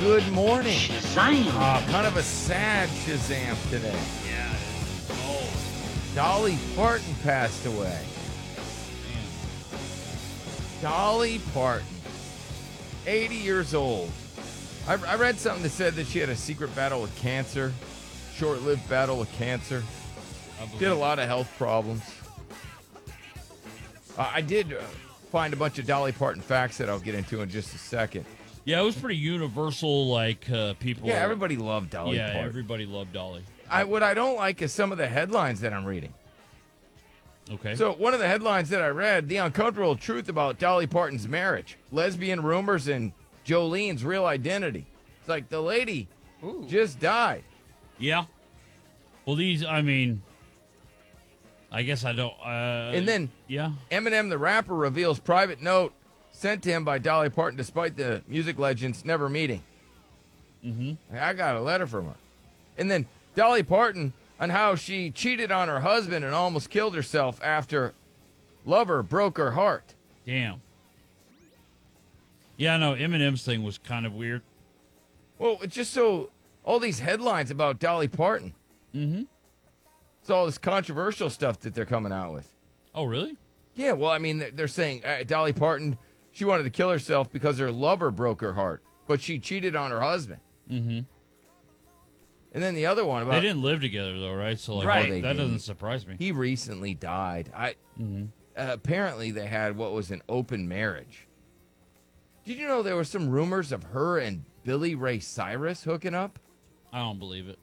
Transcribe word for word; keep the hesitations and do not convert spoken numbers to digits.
good morning. Shazam. Uh, kind of a sad Shazam today. Yeah. Oh, Dolly Parton passed away. man. Dolly Parton, eighty years old. I, I read something that said that she had a secret battle with cancer, short-lived battle with cancer. I believe Did a it. lot of health problems. Uh, I did uh, find a bunch of Dolly Parton facts that I'll get into in just a second. Yeah, it was pretty universal. Like uh, people. Yeah, everybody loved Dolly Yeah, Parton. everybody loved Dolly. I, what I don't like is some of the headlines that I'm reading. Okay. So one of the headlines that I read, the uncomfortable truth about Dolly Parton's marriage, lesbian rumors, and Jolene's real identity. It's like the lady Ooh. just died. yeah. Well, these. I mean, I guess I don't. Uh, And then Yeah. Eminem, the rapper, reveals private note sent to him by Dolly Parton despite the music legends never meeting. Mm-hmm. I got a letter from her. And then Dolly Parton on how she cheated on her husband and almost killed herself after lover broke her heart. Damn. Yeah, no. Eminem's thing was kind of weird. Well, it's just so all these headlines about Dolly Parton. Mm-hmm. It's all this controversial stuff that they're coming out with. Oh, really? Yeah, well, I mean, they're- they're saying uh, Dolly Parton, she wanted to kill herself because her lover broke her heart, but she cheated on her husband. Mm-hmm. And then the other one about They didn't live together though, right? So like, Right. that, They that doesn't didn't. surprise me. he recently died. I Mm-hmm. uh, apparently they had what was an open marriage. Did you know there were some rumors of her and Billy Ray Cyrus hooking up? I don't believe it.